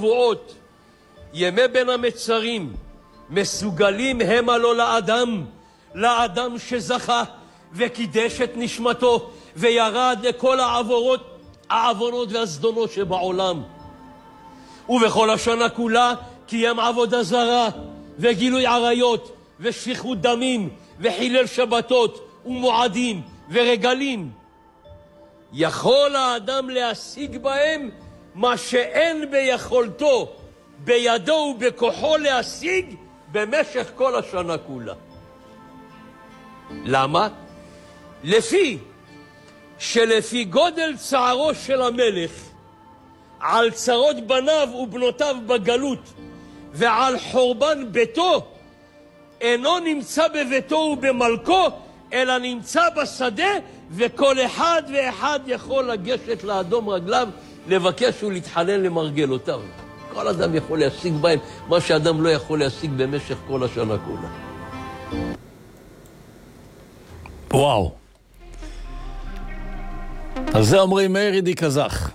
שבועות, ימי בין המצרים, מסוגלים המה לו לאדם שזכה וקידש את נשמתו וירד לכל העוונות והזדונות שבעולם. ובכל השנה כולה קיים עבודה זרה וגילוי עריות ושפיכות דמים וחילל שבתות ומועדים ורגלים. יכול האדם להשיג בהם מה שאין ביכולתו, בידו ובכוחו להשיג במשך כל השנה כולה. למה? לפי גודל צערו של המלך על צרות בניו ובנותיו בגלות ועל חורבן ביתו, אינו נמצא בביתו ובמלכו, אלא נמצא בשדה, וכל אחד ואחד יכול לגשת לאדום רגליו, לבקש ולהתחנן למרגלותיו. כל אדם יכול להשיג בהם מה שאדם לא יכול להשיג במשך כל השנה כולה. וואו. אז זה אומרים מאיר ידי קזח.